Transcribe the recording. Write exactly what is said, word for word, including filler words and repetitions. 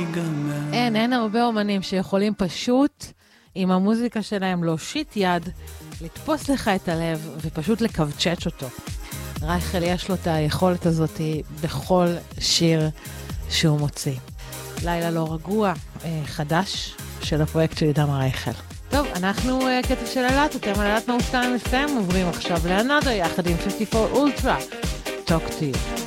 אין, אין הרבה אומנים שיכולים פשוט עם המוזיקה שלהם להושיט יד, לתפוס לך את הלב ופשוט לקבצ'ץ' אותו. רייכל יש לו את היכולת הזאת בכל שיר שהוא מוציא. לילה לא רגוע, חדש של הפרויקט של עידן רייכל. טוב, אנחנו קטע של אלת, אתם על אלת מאוסטיים מסיים, עוברים עכשיו לאנדו יחד עם חמישים וארבע אולטרה. Talk to you.